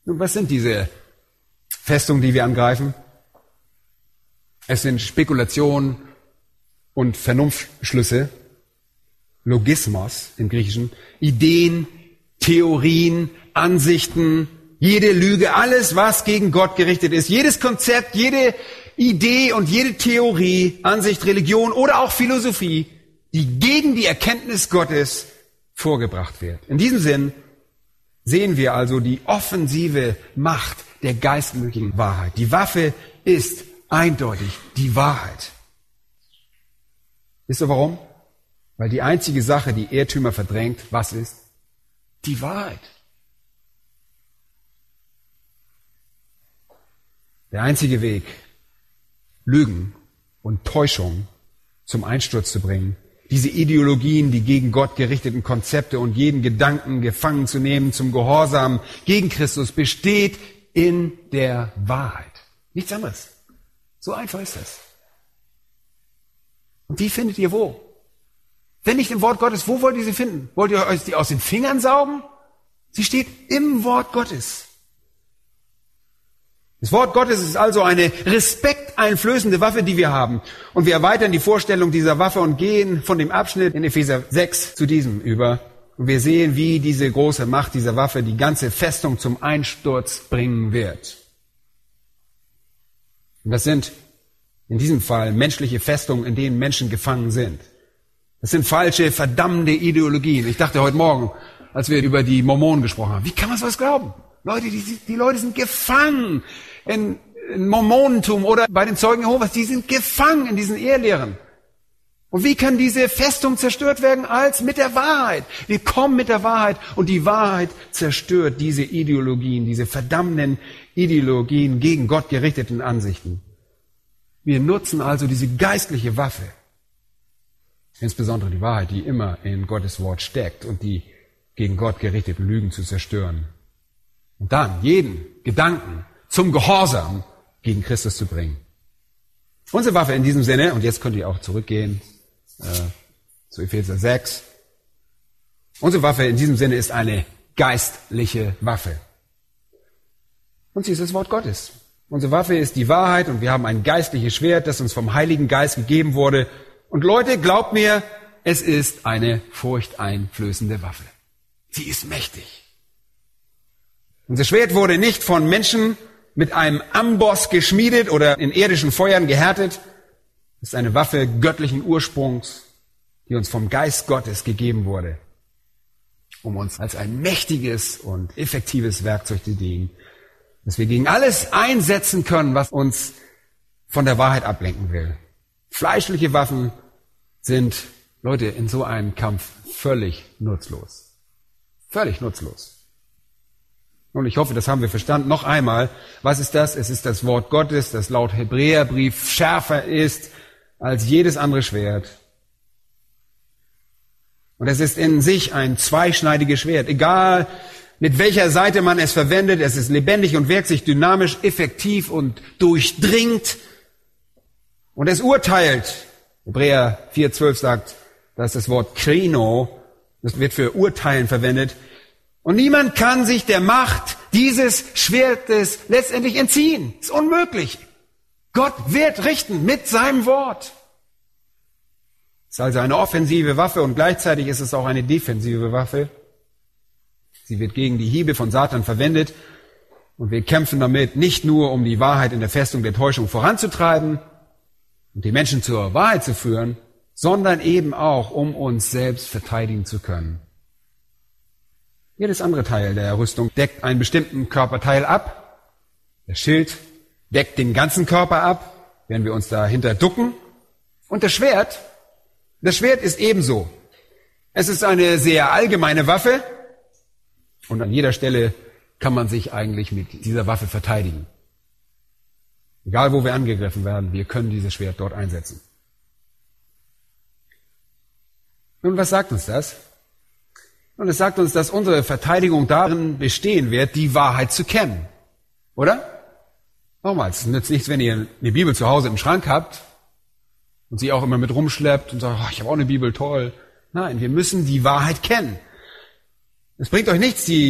Nun, was sind diese Festungen, die wir angreifen? Es sind Spekulationen und Vernunftschlüsse, Logismos im Griechischen, Ideen, Theorien, Ansichten, jede Lüge, alles, was gegen Gott gerichtet ist, jedes Konzept, jede Idee und jede Theorie, Ansicht, Religion oder auch Philosophie, die gegen die Erkenntnis Gottes vorgebracht wird. In diesem Sinn sehen wir also die offensive Macht der geistlichen Wahrheit. Die Waffe ist eindeutig die Wahrheit. Wisst ihr warum? Weil die einzige Sache, die Irrtümer verdrängt, was ist? Die Wahrheit. Der einzige Weg, Lügen und Täuschung zum Einsturz zu bringen, diese Ideologien, die gegen Gott gerichteten Konzepte und jeden Gedanken gefangen zu nehmen zum Gehorsam gegen Christus, besteht in der Wahrheit. Nichts anderes. So einfach ist das. Und die findet ihr wo? Wenn nicht im Wort Gottes, wo wollt ihr sie finden? Wollt ihr euch die aus den Fingern saugen? Sie steht im Wort Gottes. Das Wort Gottes ist also eine respekteinflößende Waffe, die wir haben. Und wir erweitern die Vorstellung dieser Waffe und gehen von dem Abschnitt in Epheser 6 zu diesem über. Und wir sehen, wie diese große Macht dieser Waffe die ganze Festung zum Einsturz bringen wird. Und das sind in diesem Fall menschliche Festungen, in denen Menschen gefangen sind. Das sind falsche, verdammende Ideologien. Ich dachte heute Morgen, als wir über die Mormonen gesprochen haben, wie kann man sowas glauben? Leute, die Leute sind gefangen in Mormonentum oder bei den Zeugen Jehovas, die sind gefangen in diesen Irrlehren. Und wie kann diese Festung zerstört werden? Als mit der Wahrheit. Wir kommen mit der Wahrheit und die Wahrheit zerstört diese Ideologien, diese verdammenden Ideologien gegen Gott gerichteten Ansichten. Wir nutzen also diese geistliche Waffe, insbesondere die Wahrheit, die immer in Gottes Wort steckt und die gegen Gott gerichteten Lügen zu zerstören. Und dann jeden Gedanken zum Gehorsam gegen Christus zu bringen. Unsere Waffe in diesem Sinne, und jetzt könnt ihr auch zurückgehen zu Epheser 6, unsere Waffe in diesem Sinne ist eine geistliche Waffe. Und sie ist das Wort Gottes. Unsere Waffe ist die Wahrheit und wir haben ein geistliches Schwert, das uns vom Heiligen Geist gegeben wurde. Und Leute, glaubt mir, es ist eine furchteinflößende Waffe. Sie ist mächtig. Unser Schwert wurde nicht von Menschen mit einem Amboss geschmiedet oder in irdischen Feuern gehärtet. Es ist eine Waffe göttlichen Ursprungs, die uns vom Geist Gottes gegeben wurde, um uns als ein mächtiges und effektives Werkzeug zu dienen, dass wir gegen alles einsetzen können, was uns von der Wahrheit ablenken will. Fleischliche Waffen sind, Leute, in so einem Kampf völlig nutzlos. Völlig nutzlos. Und ich hoffe, das haben wir verstanden. Noch einmal, was ist das? Es ist das Wort Gottes, das laut Hebräerbrief schärfer ist als jedes andere Schwert. Und es ist in sich ein zweischneidiges Schwert. Egal, mit welcher Seite man es verwendet, es ist lebendig und wirkt sich dynamisch, effektiv und durchdringt. Und es urteilt. Hebräer 4,12 sagt, das ist das Wort krino, das wird für urteilen verwendet. Und niemand kann sich der Macht dieses Schwertes letztendlich entziehen. Ist unmöglich. Gott wird richten mit seinem Wort. Es ist also eine offensive Waffe und gleichzeitig ist es auch eine defensive Waffe. Sie wird gegen die Hiebe von Satan verwendet und wir kämpfen damit nicht nur, um die Wahrheit in der Festung der Täuschung voranzutreiben und die Menschen zur Wahrheit zu führen, sondern eben auch, um uns selbst verteidigen zu können. Jedes andere Teil der Rüstung deckt einen bestimmten Körperteil ab. Der Schild deckt den ganzen Körper ab, wenn wir uns dahinter ducken. Und das Schwert ist ebenso. Es ist eine sehr allgemeine Waffe und an jeder Stelle kann man sich eigentlich mit dieser Waffe verteidigen. Egal, wo wir angegriffen werden, wir können dieses Schwert dort einsetzen. Nun, was sagt uns das? Und es sagt uns, dass unsere Verteidigung darin bestehen wird, die Wahrheit zu kennen. Oder? Nochmals, es nützt nichts, wenn ihr eine Bibel zu Hause im Schrank habt und sie auch immer mit rumschleppt und sagt, oh, ich habe auch eine Bibel, toll. Nein, wir müssen die Wahrheit kennen. Es bringt euch nichts, die